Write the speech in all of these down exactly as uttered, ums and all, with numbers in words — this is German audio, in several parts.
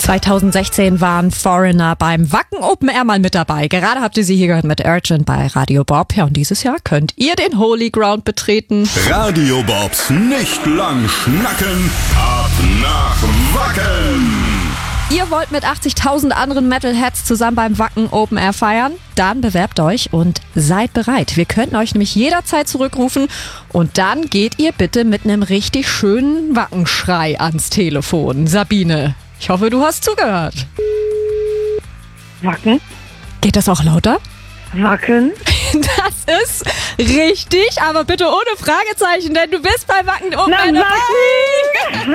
zweitausendsechzehn waren Foreigner beim Wacken Open Air mal mit dabei. Gerade habt ihr sie hier gehört mit Urgent bei Radio Bob. Ja, und dieses Jahr könnt ihr den Holy Ground betreten. Radio Bobs nicht lang schnacken, ab nach Wacken. Ihr wollt mit achtzigtausend anderen Metalheads zusammen beim Wacken Open Air feiern? Dann bewerbt euch und seid bereit. Wir könnten euch nämlich jederzeit zurückrufen und dann geht ihr bitte mit einem richtig schönen Wackenschrei ans Telefon. Sabine, ich hoffe, du hast zugehört. Wacken? Geht das auch lauter? Wacken? Das ist richtig, aber bitte ohne Fragezeichen, denn du bist bei Wacken Open Na, Air Wacken!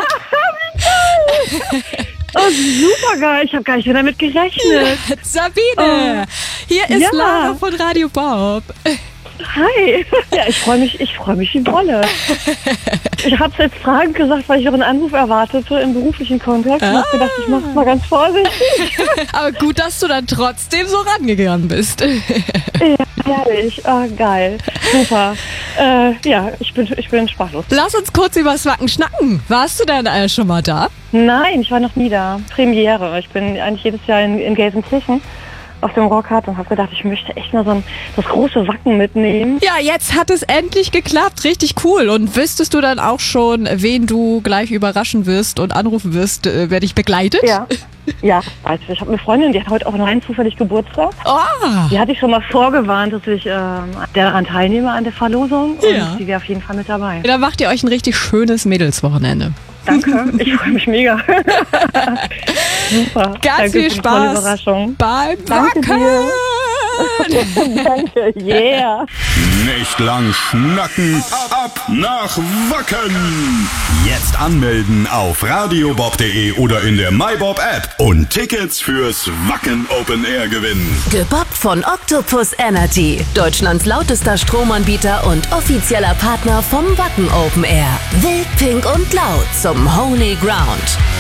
Oh, super geil. Ich habe gar nicht mehr damit gerechnet. Sabine, Oh. hier ist Ja. Lara von Radio Bob. Hi. Ja, ich freue mich, ich freue mich wie Bolle. Ich habe es jetzt fragend gesagt, weil ich noch einen Anruf erwartete im beruflichen Kontext. Und Ah. habe gedacht, ich mache es mal ganz vorsichtig. Aber gut, dass du dann trotzdem so rangegangen bist. Ja, herrlich. Oh, geil. Super. Äh, ja, ich bin, ich bin sprachlos. Lass uns kurz über das Wacken schnacken. Warst du denn äh, schon mal da? Nein, ich war noch nie da. Premiere. Ich bin eigentlich jedes Jahr in, in Gelsenkirchen auf dem Rockhard und habe gedacht, ich möchte echt mal so ein, das große Wacken mitnehmen. Ja, jetzt hat es endlich geklappt. Richtig cool. Und wüsstest du dann auch schon, wen du gleich überraschen wirst und anrufen wirst, äh, wer dich begleitet? Ja, ja, weiß ich. Ich habe eine Freundin, die hat heute auch rein zufällig Geburtstag. Oh. Die hatte ich schon mal vorgewarnt, dass ich ähm, daran teilnehme an der Verlosung. Und Ja. die wäre auf jeden Fall mit dabei. Dann macht ihr euch ein richtig schönes Mädelswochenende. Danke, ich freue mich mega. Super. Ganz Danke viel für die tolle Spaß Überraschung. beim Danke Wacken. dir. Danke, yeah. Nicht lang schnacken, ab nach Wacken. Jetzt anmelden auf radiobob punkt de oder in der MyBob App und Tickets fürs Wacken Open Air gewinnen. Gebobbt von Octopus Energy, Deutschlands lautester Stromanbieter und offizieller Partner vom Wacken Open Air. Wild, pink und laut zum Holy Ground.